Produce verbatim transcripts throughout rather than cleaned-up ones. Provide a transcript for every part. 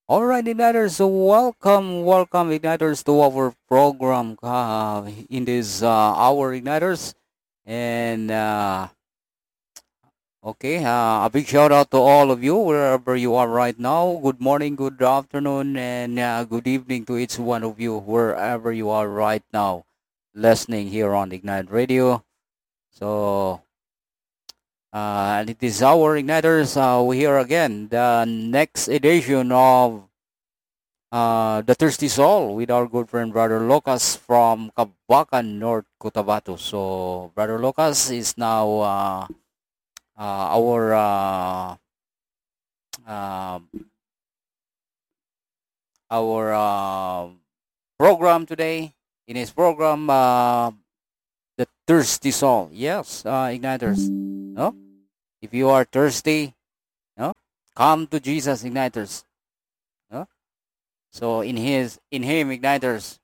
All right, Igniters, so welcome, welcome, Igniters, to our program uh, in this uh, hour, Igniters. And uh, okay, uh, a big shout out to all of you, wherever you are right now. Good morning, good afternoon, and uh, good evening to each one of you, wherever you are right now, listening here on Ignite Radio. So, uh, and it is our Igniters. Uh, we here again, the next edition of uh, the Thirsty Soul with our good friend Brother Lucas from Kabakan, North Cotabato. So Brother Lucas is now uh, uh, our uh, uh, our uh, program today. In his program, uh, the Thirsty Soul. Yes, uh, Igniters. No, if you are thirsty, no, come to Jesus, Igniters. No, so in his in him, Igniters,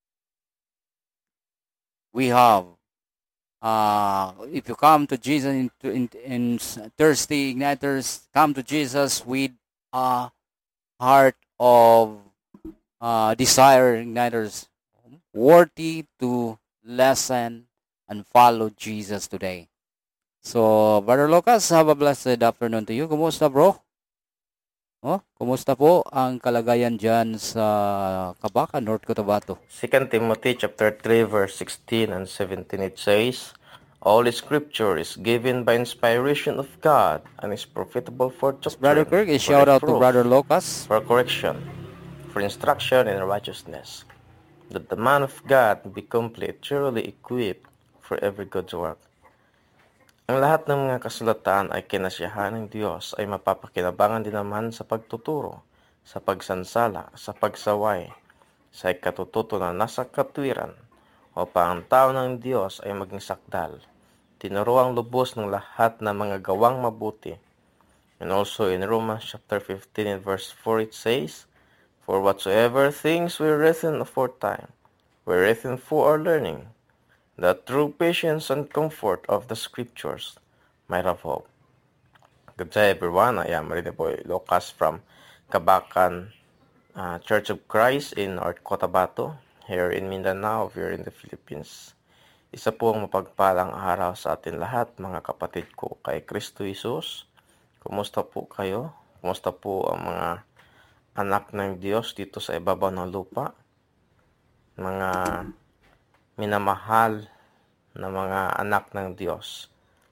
we have uh, if you come to Jesus in, in, in thirsty igniters, come to Jesus with a heart of uh, desire igniters, worthy to listen and follow Jesus today. So, Brother Lucas, have a blessed afternoon to you. Kumusta, bro? Oh, kumusta po ang kalagayan dyan sa Kabakan, North Cotabato? Second Timothy chapter three verse sixteen and seventeen it says, All scripture is given by inspiration of God and is profitable for Yes, Brother doctrine, Kirk, a for shout out to reproof, Brother Lucas. for correction, for instruction in righteousness, that the man of God be complete, thoroughly equipped for every good work. Ang lahat ng mga kasulatan ay kinasiyahan ng Diyos ay mapapakinabangan din naman sa pagtuturo, sa pagsansala, sa pagsaway, sa ikatututo na nasa katwiran, upang ang tao ng Diyos ay maging sakdal, tinuruang lubos ng lahat ng mga gawang mabuti. And also in Romans chapter fifteen and verse four it says, For whatsoever things were written aforetime were written for our learning, that through patience and comfort of the Scriptures might have hope. Good day everyone, I am Rene Boy Lucas from Kabakan uh, Church of Christ in North Cotabato, here in Mindanao, here in the Philippines. Isa po ang mapagpalang araw sa atin lahat, mga kapatid ko kay Kristo Jesus. Kumusta po kayo? Kumusta po ang mga anak ng Diyos dito sa ibabaw ng lupa? Mga minamahal na mga anak ng Diyos.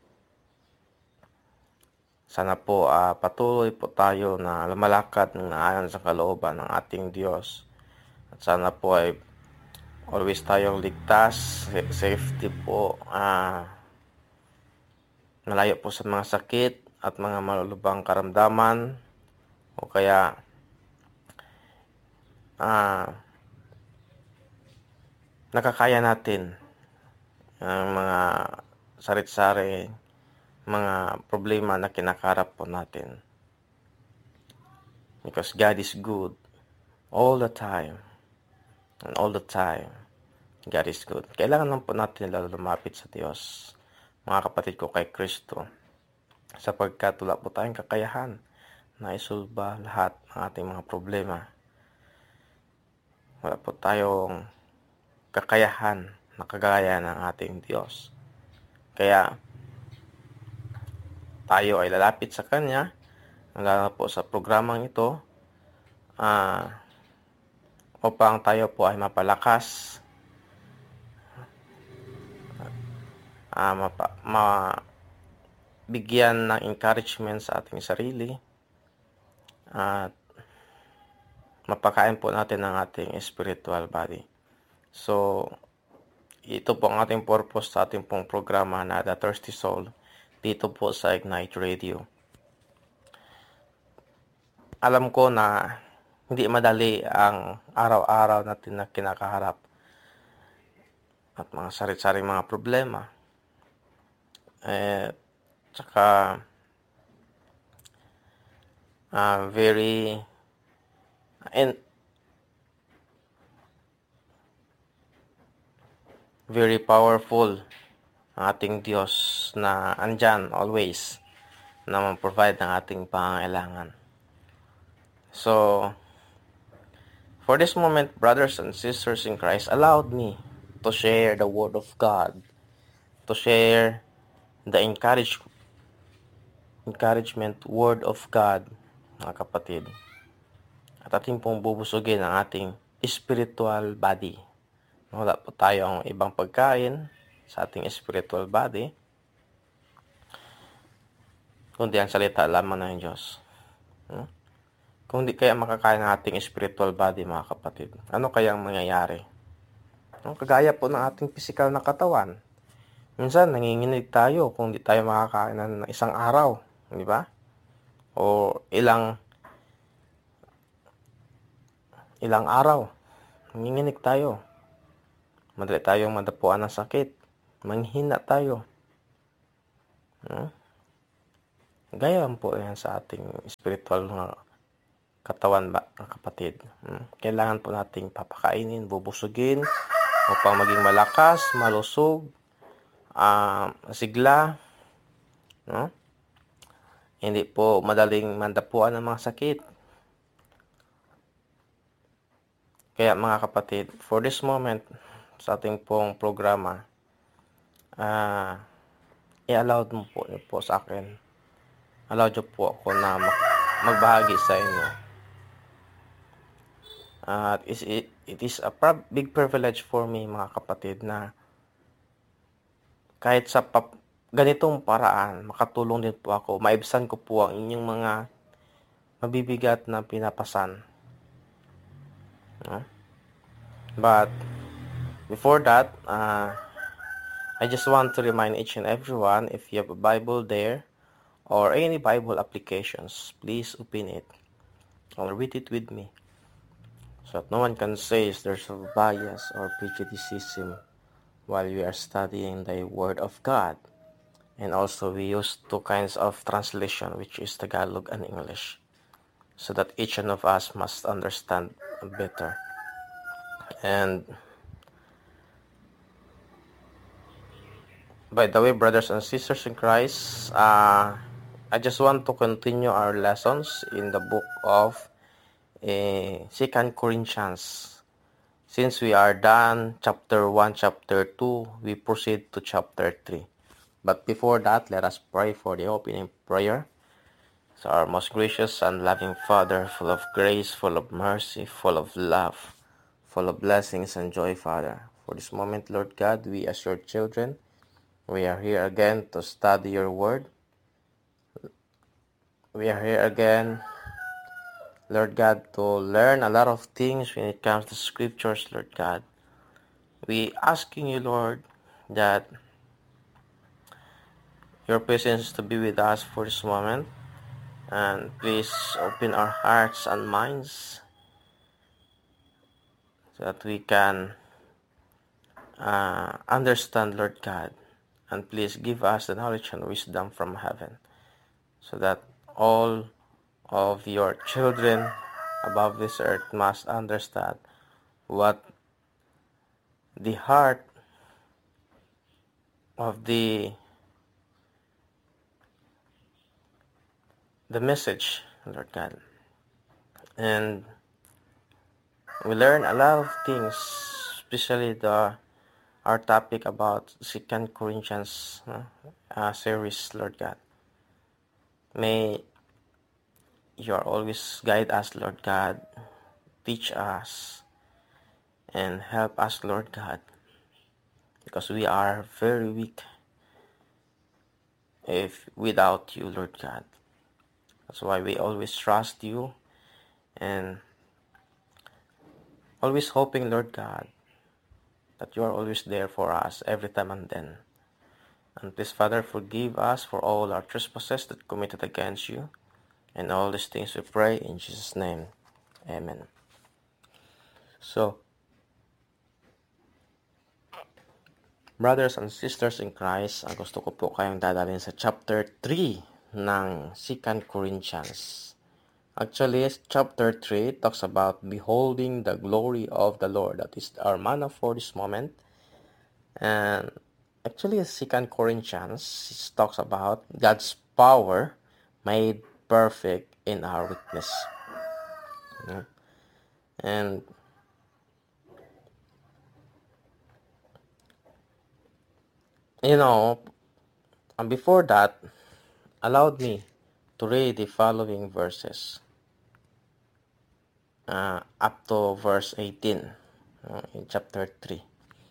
Sana po uh, patuloy po tayo na lumalakad ng naayon sa kalooban ng ating Diyos. At sana po ay always tayong ligtas, safety po, uh, malayo po sa mga sakit at mga malulubang karamdaman o kaya uh, nakakaya natin ang mga sarit-sari, mga problema na kinakarap po natin. Because God is good all the time. And all the time, God is good. Kailangan lang po natin lalo lumapit sa Diyos, mga kapatid ko kay Kristo, sapagkat wala po tayong kakayahan na isolba lahat ng ating mga problema. Wala po tayong kakayahan na kagaya ng ating Diyos. Kaya tayo ay lalapit sa Kanya, lalo po sa programang ito, uh, upang tayo po ay mapalakas, uh, mapa, mabigyan ng encouragement sa ating sarili, at mapakain po natin ang ating spiritual body. So, ito po ang ating purpose sa ating pong programa na The Thirsty Soul dito po sa Ignite Radio. Alam ko na hindi madali ang araw-araw natin na kinakaharap at mga sari-sari mga problema. Eh, tsaka uh, very and very powerful ang ating Diyos na andyan always na mag-provide ng ating pangangailangan. So, For this moment, brothers and sisters in Christ, allowed me to share the Word of God, to share the encourage, encouragement Word of God, mga kapatid. At ating pong bubusugin ang ating spiritual body. Wala po tayong ibang pagkain sa ating spiritual body, kundi ang salita lamang ng Diyos. Hmm? Kung di kaya makakain ng ating spiritual body, mga kapatid, ano kaya ang mangyayari? No? Kagaya po ng ating physical na katawan. Minsan, nanginginig tayo kung di tayo makakain ng isang araw. Di ba? O ilang ilang araw. Nanginginig tayo. Madali tayong madapuan ng sakit. Manghina tayo. Hmm? Gaya po yan sa ating spiritual na katawan ba, kapatid. Hmm? Kailangan po nating papakainin, bubusugin, upang maging malakas, malusog, uh, sigla, no? Hindi po madaling mandapuan ng mga sakit. Kaya mga kapatid, for this moment, sa ating pong programa, uh, i-allowed mo po, po sa akin. Allowed nyo po ako na magbahagi sa inyo. At uh, it, it is a big privilege for me, mga kapatid, na kahit sa pap- ganitong paraan, makatulong din po ako, maibsan ko po ang inyong mga mabibigat na pinapasan. Uh, but, before that, uh, I just want to remind each and everyone, if you have a Bible there, or any Bible applications, please open it, or read it with me. So that no one can say there's a bias or prejudice while we are studying the Word of God. And also we use two kinds of translation, which is Tagalog and English, so that each one of us must understand better. And by the way, brothers and sisters in Christ, uh, I just want to continue our lessons in the book of uh, Second Corinthians. Since we are done chapter one, chapter two, we proceed to chapter three. But before that, let us pray for the opening prayer. So our most gracious and loving Father, full of grace, full of mercy, full of love, full of blessings and joy, Father. For this moment, Lord God, we as your children, we are here again to study your word. We are here again, Lord God, to learn a lot of things when it comes to scriptures, Lord God. We asking you, Lord, that your presence to be with us for this moment. And please open our hearts and minds so that we can uh, understand, Lord God. And please give us the knowledge and wisdom from heaven, so that all of your children above this earth must understand what the heart of the the message, Lord God. And we learn a lot of things, especially the our topic about Second Corinthians uh, uh, series, Lord God. May you always guide us, Lord God, teach us, and help us, Lord God, because we are very weak if without you, Lord God. That's why we always trust you and always hoping, Lord God, that you are always there for us every time and then. And please, Father, forgive us for all our trespasses that committed against you. And all these things we pray in Jesus' name. Amen. So, brothers and sisters in Christ, ang gusto ko po kayong dadalhin sa chapter three ng Second Corinthians. Actually, chapter three talks about beholding the glory of the Lord. That is our manna for this moment. And actually, Second Corinthians talks about God's power made perfect in our weakness. And You know, and before that, allowed me to read the following verses uh, up to verse eighteen uh, in chapter three.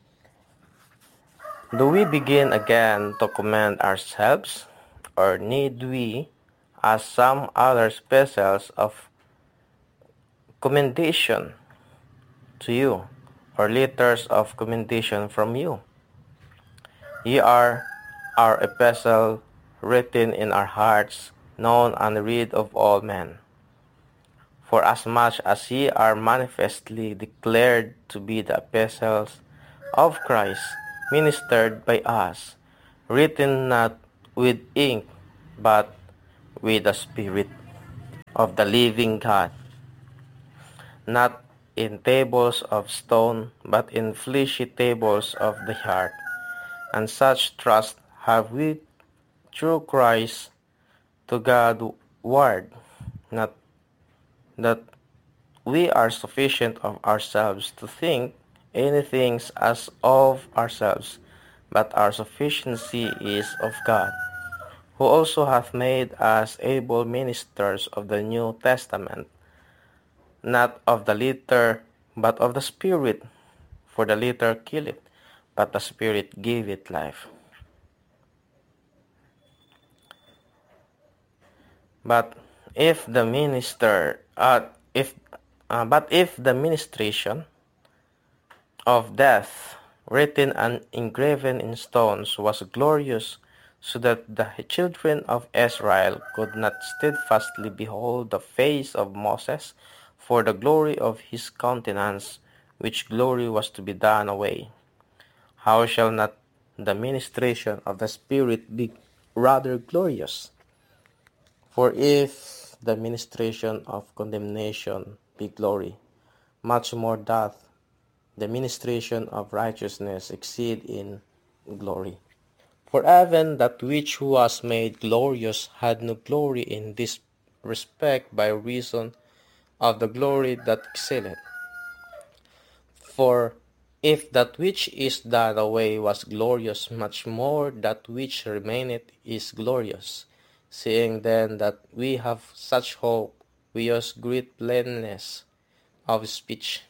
Do we begin again to commend ourselves, or need we, as some other vessels of commendation to you, or letters of commendation from you? Ye are our epistle, written in our hearts, known and read of all men. For as much as ye are manifestly declared to be the epistles of Christ, ministered by us, written not with ink, but with the Spirit of the living God, not in tables of stone, but in fleshy tables of the heart. And such trust have we through Christ to God ward, not that we are sufficient of ourselves to think anything as of ourselves, but our sufficiency is of God, who also hath made us able ministers of the New Testament, not of the letter, but of the Spirit. For the letter killeth, but the Spirit giveth life. But if the minister, uh, if, uh, but if the ministration of death, written and engraven in stones, was glorious, so that the children of Israel could not steadfastly behold the face of Moses for the glory of his countenance, which glory was to be done away. How shall not the ministration of the Spirit be rather glorious? For if the ministration of condemnation be glory, much more doth the ministration of righteousness exceed in glory. For even that which was made glorious had no glory in this respect by reason of the glory that excelleth. For if that which is done away was glorious, much more that which remaineth is glorious. Seeing then that we have such hope, we use great plainness of speech,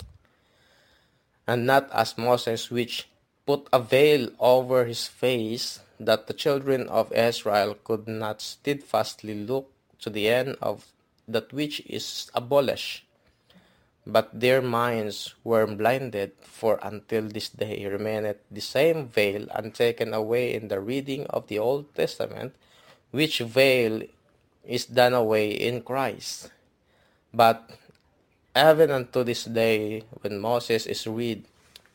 and not as Moses, which put a veil over his face, that the children of Israel could not steadfastly look to the end of that which is abolished. But their minds were blinded, for until this day remaineth the same veil untaken away in the reading of the Old Testament, which veil is done away in Christ. But even unto this day, when Moses is read,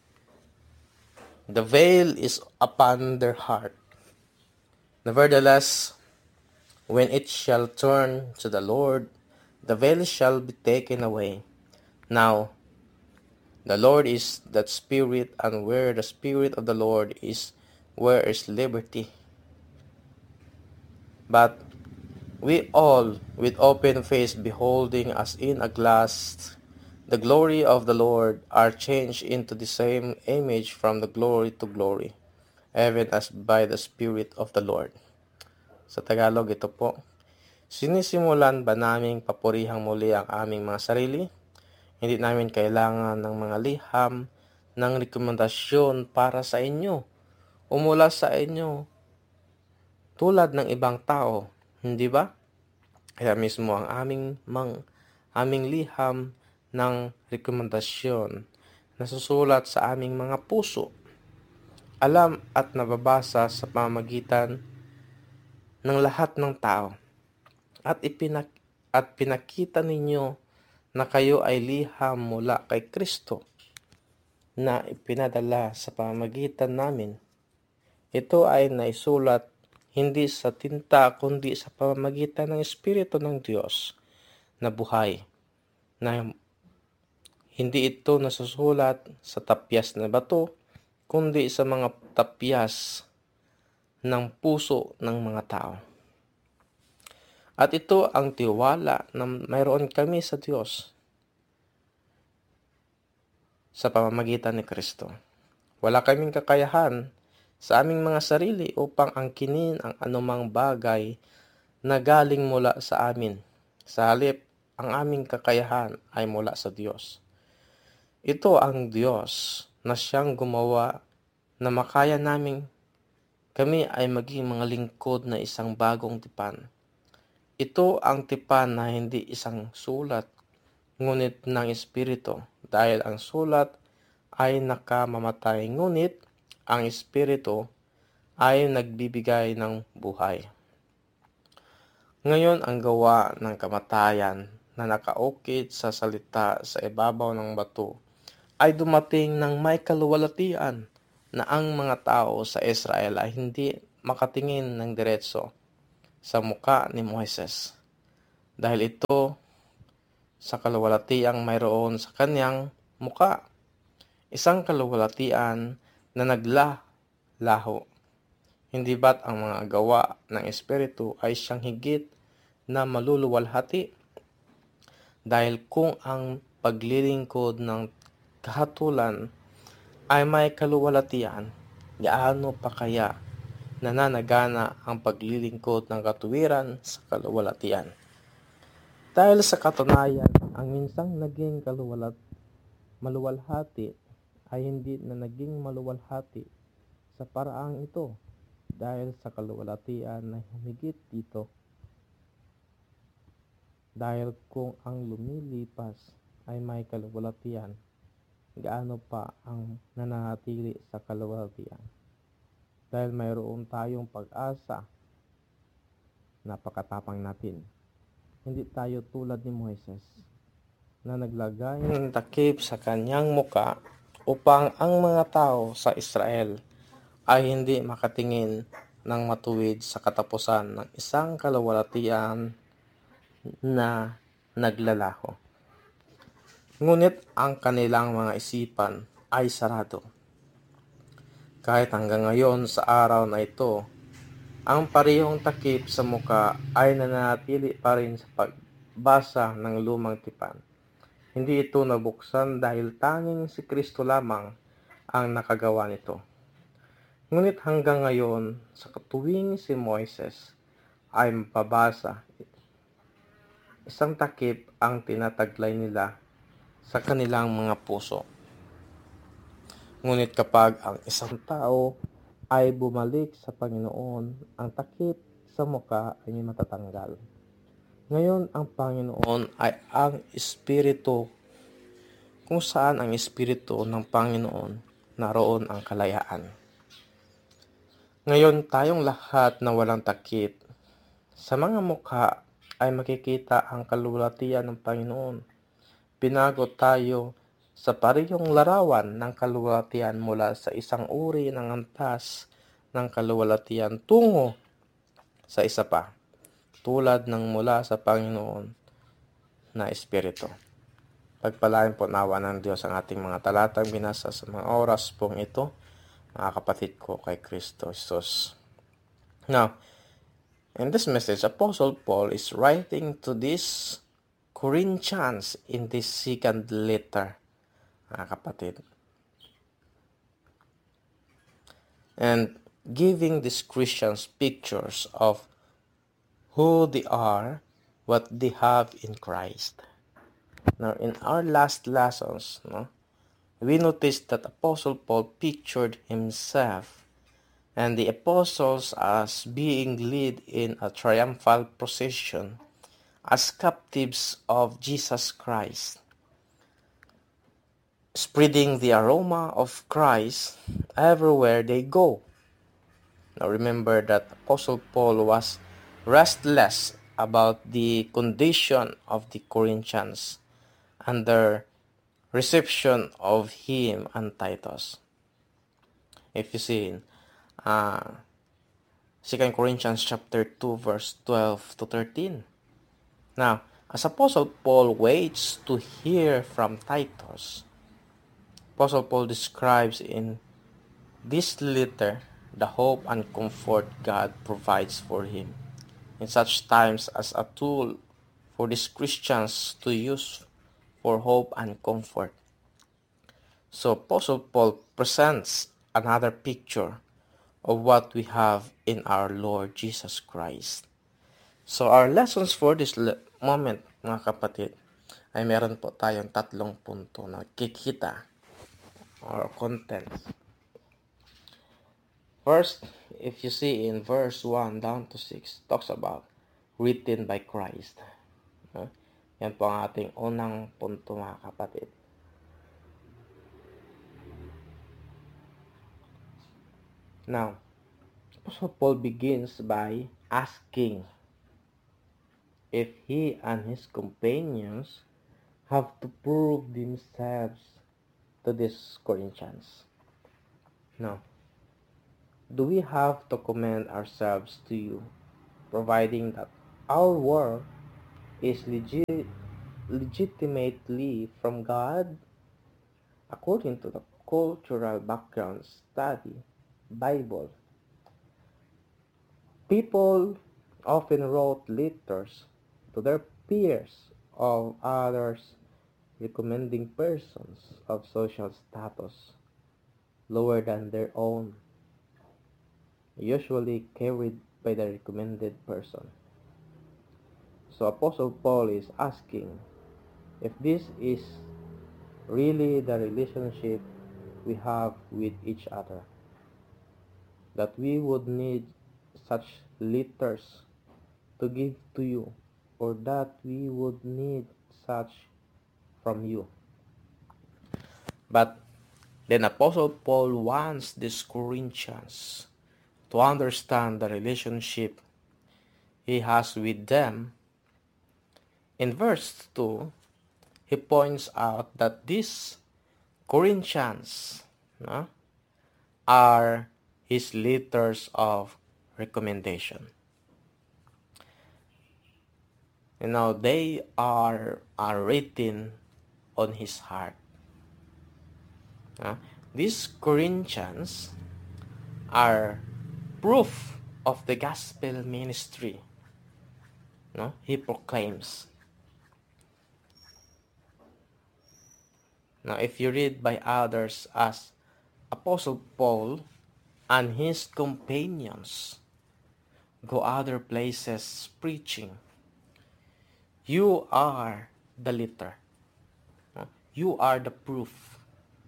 the veil is upon their heart. Nevertheless, when it shall turn to the Lord, the veil shall be taken away. Now, the Lord is that Spirit, and where the Spirit of the Lord is, where is liberty. But we all, with open face, beholding as in a glass the glory of the Lord, are changed into the same image from the glory to glory, even as by the Spirit of the Lord. Sa Tagalog, ito po, sinisimulan ba naming papurihang muli ang aming mga sarili? Hindi namin kailangan ng mga liham ng rekomendasyon para sa inyo o mula sa inyo tulad ng ibang tao, hindi ba? Kaya mismo ang aming mang, aming liham ng rekomendasyon na susulat sa aming mga puso, alam at nababasa sa pamamagitan ng lahat ng tao, at ipinak at pinakita ninyo na kayo ay liham mula kay Kristo na ipinadala sa pamamagitan namin. Ito ay naisulat hindi sa tinta kundi sa pamamagitan ng Espiritu ng Diyos na buhay, na hindi ito nasusulat sa tapyas na bato kundi sa mga tapyas ng puso ng mga tao. At ito ang tiwala na mayroon kami sa Diyos sa pamamagitan ni Kristo. Wala kaming kakayahan sa aming mga sarili upang angkinin ang anumang bagay na galing mula sa amin. Sa halip, ang aming kakayahan ay mula sa Diyos. Ito ang Diyos na siyang gumawa na makaya naming kami ay maging mga lingkod na isang bagong tipan. Ito ang tipan na hindi isang sulat, ngunit ng Espiritu, dahil ang sulat ay nakamamatay, ngunit ang Espiritu ay nagbibigay ng buhay. Ngayon ang gawa ng kamatayan na nakaukit sa salita sa ibabaw ng bato ay dumating ng may kaluwalhatian na ang mga tao sa Israel ay hindi makatingin ng diretso sa muka ni Moises. Dahil ito sa kaluwalhatiang mayroon sa kanyang muka, isang kaluwalhatian na naglalaho. Hindi ba't ang mga gawa ng Espiritu ay siyang higit na maluluwalhati? Dahil kung ang paglilingkod ng kahatulan ay may kaluwalhatian, gaano pa kaya nananagana ang paglilingkod ng katuwiran sa kaluwalhatian? Dahil sa katunayan, ang minsang naging kaluwalat, maluwalhati ay hindi na naging maluwalhati sa paraang ito dahil sa kaluwalhatian na humigit dito. Dahil kung ang lumilipas ay may kaluwalhatian, gaano pa ang nananatili sa kaluwalhatian? Dahil mayroon tayong pag-asa, napakatapang natin. Hindi tayo tulad ni Moises na naglagay ng takip sa kanyang muka upang ang mga tao sa Israel ay hindi makatingin ng matuwid sa katapusan ng isang kaluwalhatian na naglalaho. Ngunit ang kanilang mga isipan ay sarado. Kahit hanggang ngayon sa araw na ito, ang parehong takip sa muka ay nananatili pa rin sa pagbasa ng lumang tipan. Hindi ito nabuksan dahil tanging si Kristo lamang ang nakagawa nito. Ngunit hanggang ngayon, sa tuwing si Moises ay mapabasa, isang takip ang tinataglay nila sa kanilang mga puso. Ngunit kapag ang isang tao ay bumalik sa Panginoon, ang takip sa muka ay matatanggal. Ngayon ang Panginoon ay ang Espiritu. Kung saan ang Espiritu ng Panginoon, naroon ang kalayaan. Ngayon tayong lahat na walang takip, sa mga mukha ay makikita ang kaluwalhatian ng Panginoon. Binago tayo sa parehong larawan ng kaluwalhatian mula sa isang uri ng antas ng kaluwalhatian tungo sa isa pa, tulad ng mula sa Panginoon na Espiritu. Pagpalain po nawa ng Diyos ang ating mga talatang binasa sa mga oras pong ito, mga kapatid ko kay Kristo Jesus. Now, in this message, Apostle Paul is writing to these Corinthians in this second letter, mga kapatid. And giving these Christians pictures of who they are, what they have in Christ. Now, in our last lessons, no, we noticed that Apostle Paul pictured himself and the apostles as being led in a triumphal procession as captives of Jesus Christ, spreading the aroma of Christ everywhere they go. Now remember that Apostle Paul was restless about the condition of the Corinthians and their reception of him and Titus. If you see in uh, Second Corinthians chapter two verse twelve to thirteen. Now, as Apostle Paul waits to hear from Titus, Apostle Paul describes in this letter the hope and comfort God provides for him in such times as a tool for these Christians to use for hope and comfort. So Apostle Paul presents another picture of what we have in our Lord Jesus Christ. So our lessons for this le- moment, mga kapatid, ay meron po tayong tatlong punto na kikita or contents. First, if you see in verse one down to six, talks about written by Christ. No? Yan po ang ating unang punto, mga kapatid. Now, Apostle Paul begins by asking if he and his companions have to prove themselves to these Corinthians. Now, do we have to commend ourselves to you, providing that our work is legit, legitimately from God? According to the cultural background study, Bible, people often wrote letters to their peers of others recommending persons of social status lower than their own, usually carried by the recommended person. So Apostle Paul is asking if this is really the relationship we have with each other, that we would need such letters to give to you, or that we would need such from you. But then Apostle Paul wants these Corinthians to understand the relationship he has with them. In verse two, he points out that these Corinthians no, are his letters of recommendation. And now they are, are written on his heart. Uh, these Corinthians are proof of the gospel ministry. No? He proclaims. Now, if you read by others as Apostle Paul and his companions go other places preaching, you are the letter. You are the proof.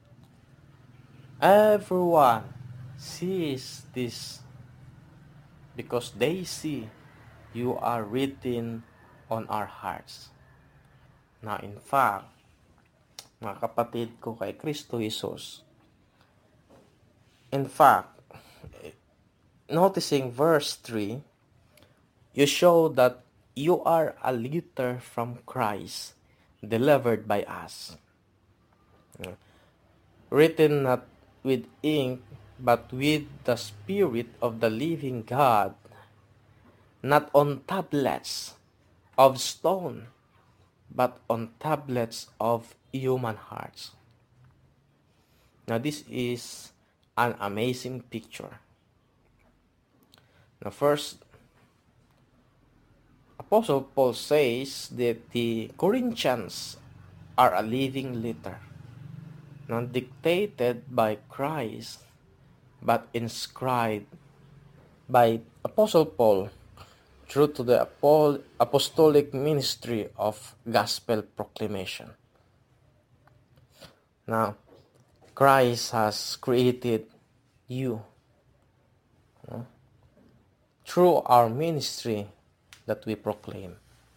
Everyone sees this because they see you are written on our hearts. Now, in fact, mga kapatid ko kay Kristo Jesus, in fact, noticing verse three, you show that you are a letter from Christ delivered by us. Written not with ink, but with the Spirit of the living God, not on tablets of stone, but on tablets of human hearts. Now, this is an amazing picture. Now, first, Apostle Paul says that the Corinthians are a living letter, not dictated by Christ, but inscribed by Apostle Paul through to the apostolic ministry of gospel proclamation. Now, Christ has created you no, through our ministry that we proclaim.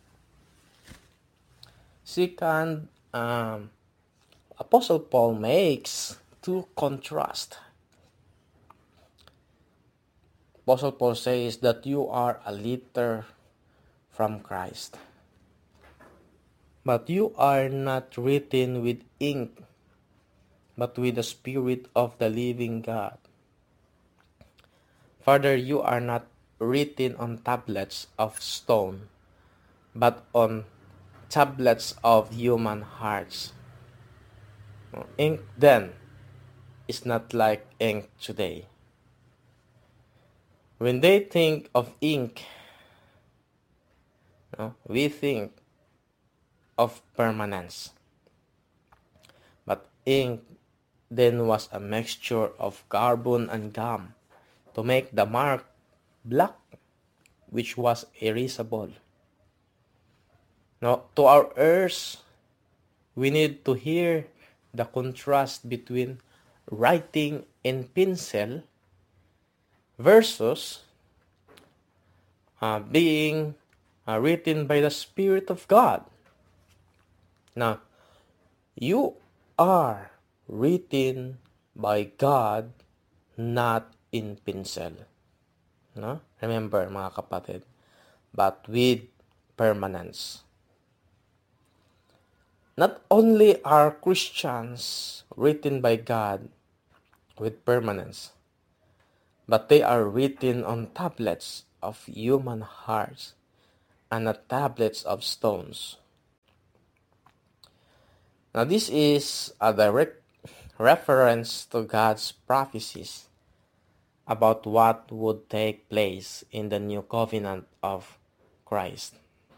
Second, um, Apostle Paul makes two contrasts. Apostle Paul says that you are a letter from Christ, but you are not written with ink, but with the Spirit of the living God. Further, you are not written on tablets of stone, but on tablets of human hearts. Ink then is not like ink today. When they think of ink, no, we think of permanence. But ink then was a mixture of carbon and gum to make the mark black, which was erasable. Now, to our ears, we need to hear the contrast between writing in pencil versus uh, being uh, written by the Spirit of God. Now, you are written by God, not in pencil. No? Remember, mga kapatid, but with permanence. Not only are Christians written by God with permanence, but they are written on tablets of human hearts and not tablets of stones. Now, this is a direct reference to God's prophecies about what would take place in the new covenant of Christ.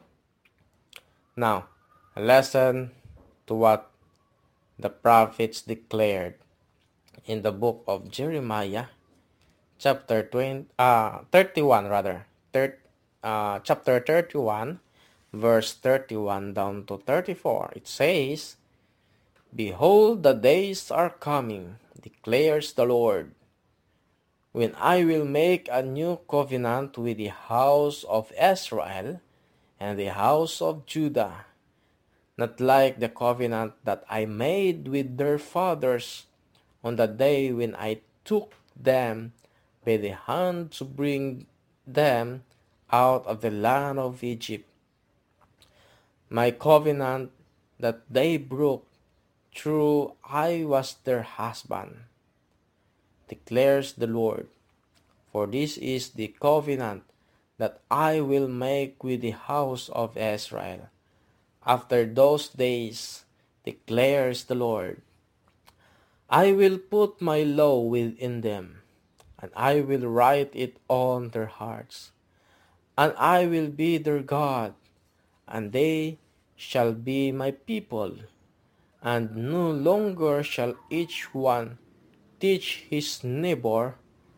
Now, a lesson to what the prophets declared in the book of Jeremiah, chapter twenty, uh, thirty-one rather, thir- uh, chapter thirty-one, verse thirty-one down to thirty-four. It says, "Behold, the days are coming, declares the Lord, when I will make a new covenant with the house of Israel and the house of Judah, not like the covenant that I made with their fathers on the day when I took them by the hand to bring them out of the land of Egypt. My covenant that they broke, true, I was their husband, declares the Lord. For this is the covenant that I will make with the house of Israel after those days, declares the Lord. I will put my law within them, and I will write it on their hearts, and I will be their God, and they shall be my people, and no longer shall each one teach his neighbor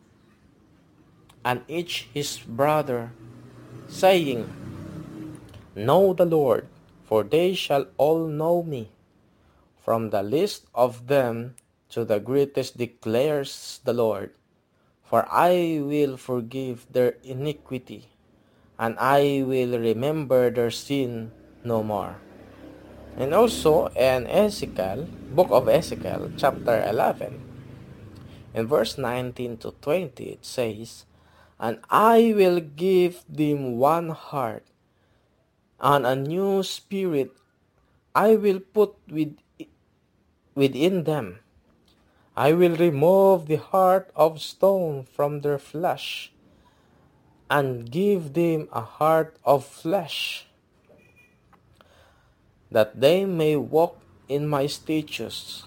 and each his brother, saying, Know the Lord, for they shall all know me, from the least of them to the greatest, declares the Lord. For I will forgive their iniquity, and I will remember their sin no more." And also in Ezekiel, book of Ezekiel, chapter eleven, in verse nineteen to twenty, it says, "And I will give them one heart, and a new spirit I will put with, within them. I will remove the heart of stone from their flesh, and give them a heart of flesh, that they may walk in my statutes,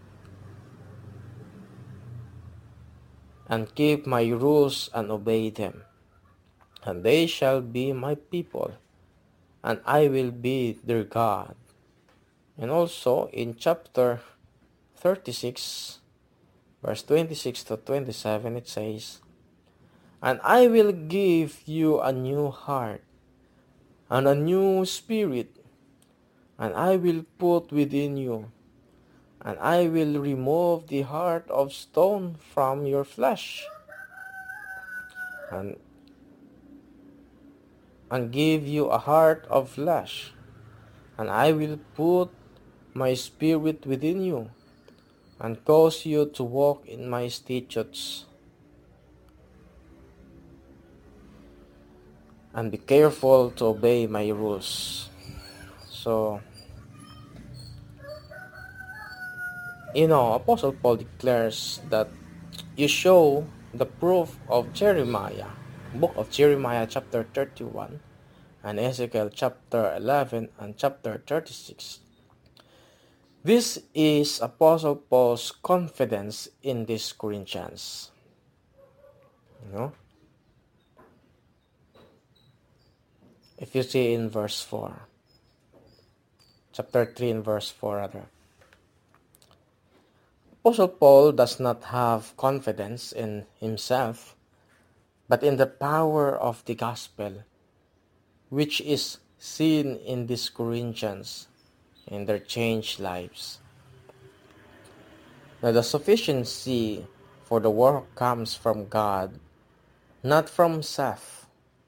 and keep my rules and obey them. And they shall be my people, and I will be their God." And also in chapter thirty-six, verse twenty-six to twenty-seven, it says, "And I will give you a new heart, and a new spirit, and I will put within you, and I will remove the heart of stone from your flesh, and, and give you a heart of flesh, and I will put my spirit within you, and cause you to walk in my statutes, and be careful to obey my rules." So, you know, Apostle Paul declares that you show the proof of Jeremiah, book of Jeremiah chapter thirty-one, and Ezekiel chapter eleven and chapter thirty-six. This is Apostle Paul's confidence in these Corinthians. You know? If you see in verse four, chapter three and verse four rather, Apostle Paul does not have confidence in himself but in the power of the gospel, which is seen in these Corinthians in their changed lives. Now the sufficiency for the work comes from God, not from self.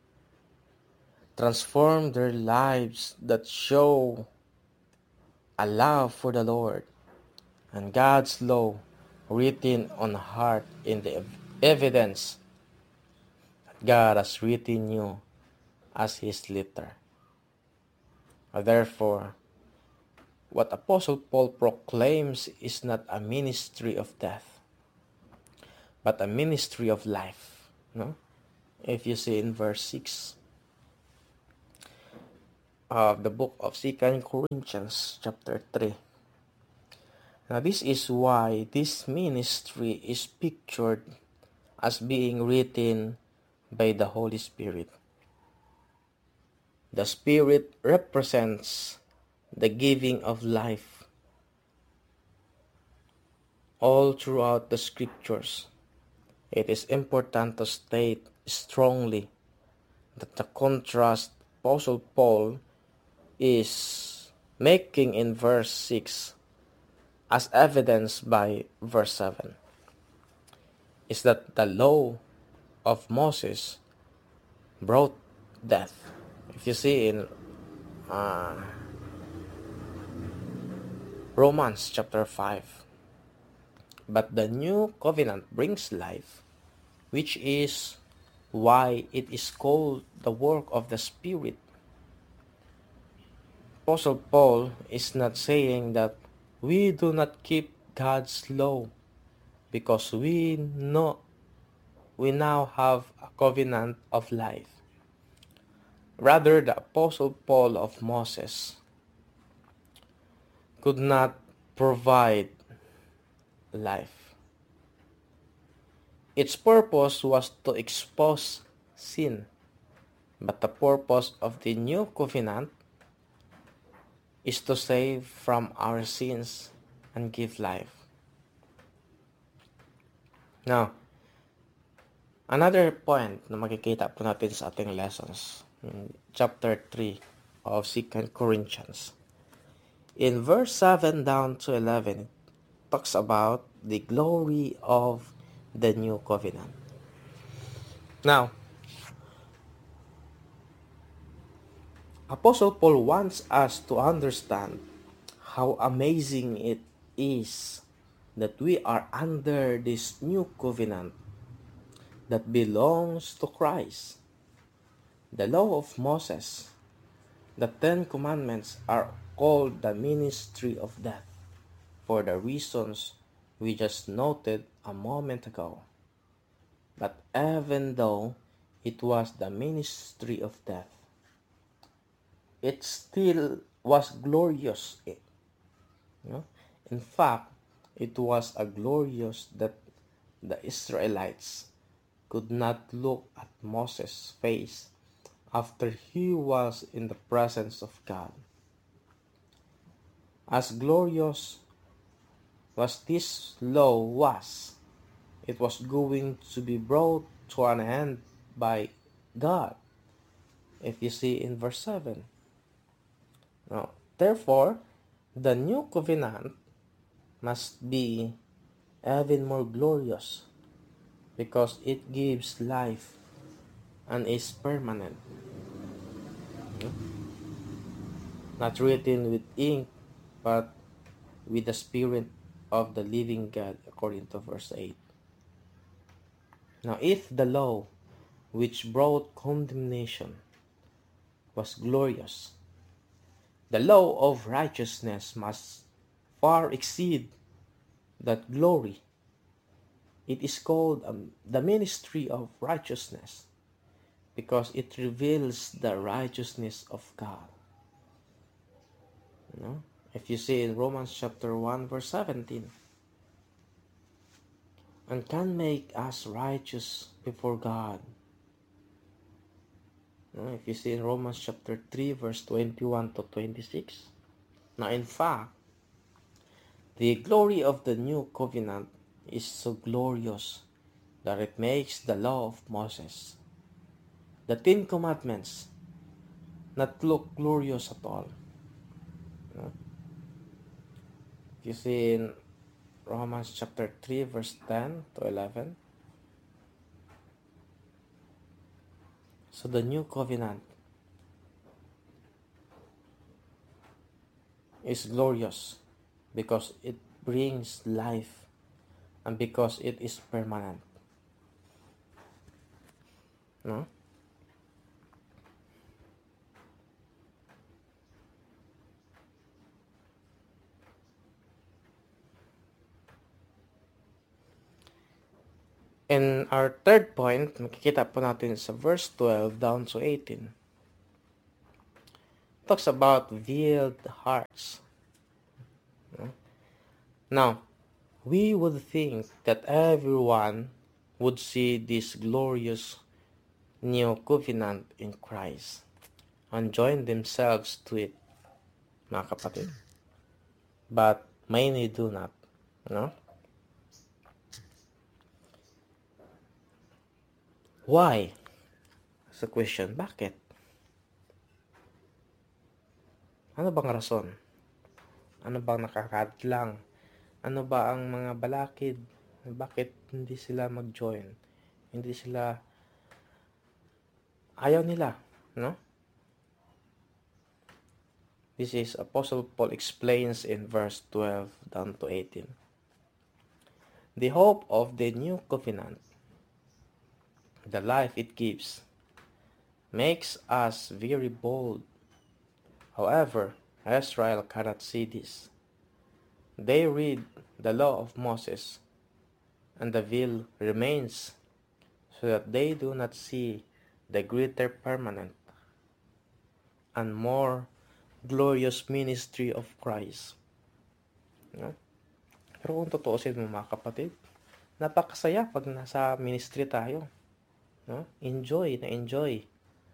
Transform their lives that show a love for the Lord and God's law written on heart in the evidence that God has written you as His letter. Therefore, what Apostle Paul proclaims is not a ministry of death, but a ministry of life. No? If you see in verse six of the book of Second Corinthians chapter three. Now this is why this ministry is pictured as being written by the Holy Spirit. The Spirit represents the giving of life all throughout the scriptures. It is important to state strongly that the contrast Apostle Paul is making in verse six, as evidenced by verse seven, is that the law of Moses brought death. If you see in uh, Romans chapter five, but the new covenant brings life, which is why it is called the work of the Spirit. Apostle Paul is not saying that we do not keep God's law because we know we now have a covenant of life. Rather, the Apostle Paul of Moses could not provide life. Its purpose was to expose sin, but the purpose of the new covenant is to save from our sins and give life. Now, another point na makikita po natin sa ating lessons in chapter three of Second Corinthians. In verse seven down to eleven, it talks about the glory of the new covenant. Now, Apostle Paul wants us to understand how amazing it is that we are under this new covenant that belongs to Christ. The law of Moses, the Ten Commandments are called the ministry of death for the reasons we just noted a moment ago. But even though it was the ministry of death, it still was glorious. You know? In fact, it was a glorious that the Israelites could not look at Moses' face after he was in the presence of God. As glorious was this law was, it was going to be brought to an end by God. If you see in verse seven. Now, therefore, the new covenant must be even more glorious because it gives life and is permanent. Not written with ink, but with the Spirit of the living God, according to verse eight. Now, if the law which brought condemnation was glorious, the law of righteousness must far exceed that glory. It is called um, the ministry of righteousness because it reveals the righteousness of God. You know? If you see in Romans chapter one verse seventeen, and can make us righteous before God. You know, if you see in Romans chapter three verse twenty-one to twenty-six. Now in fact, the glory of the new covenant is so glorious that it makes the law of Moses the Ten Commandments not look glorious at all. No? You see in Romans chapter three, verse ten to eleven. So the new covenant is glorious because it brings life and because it is permanent. No? And our third point, makikita po natin sa verse twelve down to eighteen. Talks about veiled hearts. Now, we would think that everyone would see this glorious new covenant in Christ and join themselves to it, mga kapatid. But many do not. No? Why? That's the question. Bakit? Ano bang rason? Ano bang nakakadlang? Ano ba ang mga balakid? Bakit hindi sila mag-join? Hindi sila ayaw nila, no? This is Apostle Paul explains in verse twelve down to eighteen. The hope of the new covenant, the life it gives, makes us very bold. However, Israel cannot see this. They read the law of Moses, and the veil remains, so that they do not see the greater permanent and more glorious ministry of Christ. No? Pero kung tutuusin mo mga kapatid, napakasaya pag nasa ministry tayo. No? Enjoy na enjoy.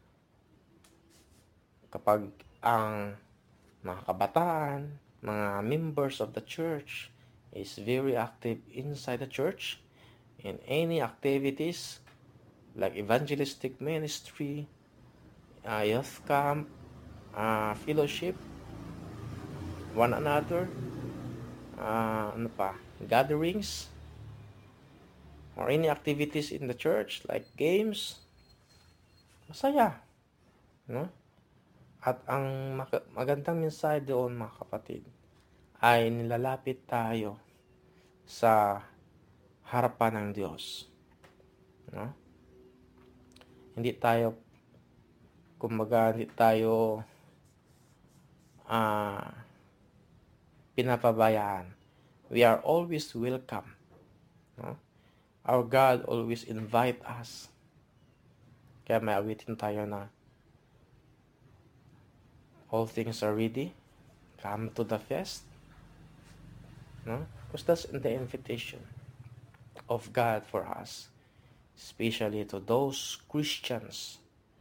Kapag ang mga kabataan, mga members of the church is very active inside the church in any activities like evangelistic ministry, uh, youth camp, uh, fellowship, one another, uh, ano pa, gatherings, or any activities in the church like games, masaya. No? At ang magandang mensahe doon mga kapatid ay nilalapit tayo sa harapan ng Diyos. No? Hindi tayo, kumbaga, hindi tayo uh, pinapabayaan. We are always welcome. No? Our God always invite us. Kaya may awitin tayo na all things are ready. Come to the feast. No? Because that's the invitation of God for us. Especially to those Christians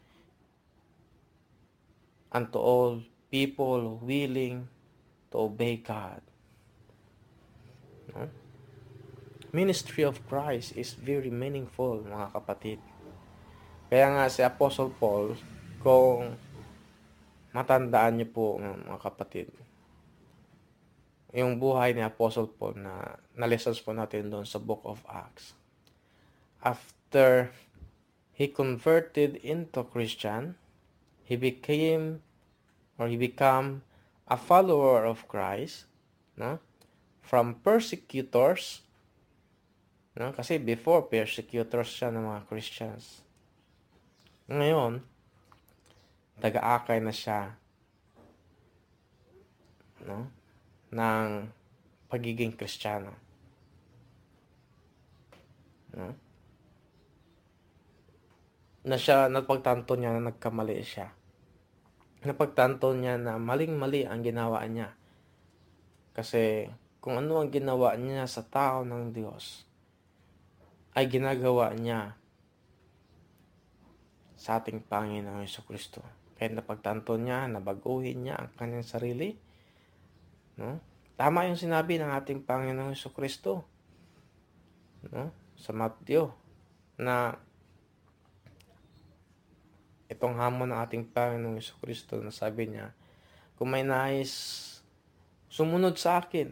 and to all people willing to obey God. No? Ministry of Christ is very meaningful, mga kapatid. Kaya nga si Apostle Paul, kung matandaan niyo po mga kapatid, yung buhay ni Apostle Paul na na-lessons po natin doon sa Book of Acts. After he converted into Christian, he became or he became a follower of Christ, no? From persecutors, no? Kasi before persecutors siya ng mga Christians. Ngayon, taga-akay na siya, no? Ng pagiging Kristiyano. No? Na siya, napagtanto niya na nagkamali siya. Napagtanto niya na maling-mali ang ginawa niya. Kasi kung ano ang ginawa niya sa tao ng Diyos, ay ginagawa niya sa ating Panginoong Jesucristo. Kaya napagtanto niya, nabaguhin niya ang kanyang sarili. No? Tama yung sinabi ng ating Panginoong Jesucristo, no? Sa Matthew, na itong hamon ng ating Panginoong Jesucristo na sabi niya, kung may nais sumunod sa akin,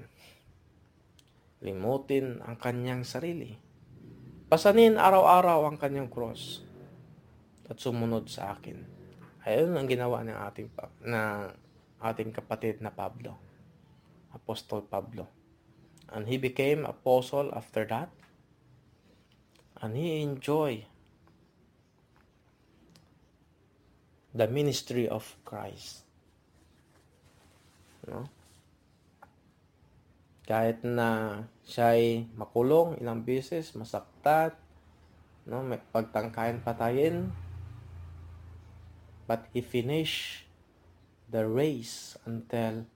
limutin ang kanyang sarili. Pasanin araw-araw ang kanyang cross at sumunod sa akin. Ayun ang ginawa ng ating na ating kapatid na Pablo, Apostol Pablo. And he became apostle after that. And he enjoyed the ministry of Christ. No? Kahit na siya'y makulong ilang beses, masaktan, no, may pagtangkayan patayin, but he finished the race until